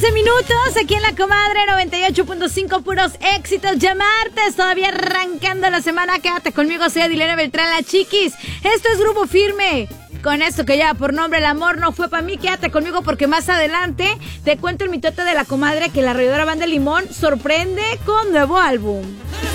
11 minutos aquí en La Comadre 98.5, puros éxitos. Llamartes, todavía arrancando la semana. Quédate conmigo, soy Adilena Beltrán, la Chiquis. Esto es Grupo Firme. Con esto que lleva por nombre El amor no fue para mí. Quédate conmigo porque más adelante te cuento el mitote de La Comadre que la arrolladora Banda Limón sorprende con nuevo álbum.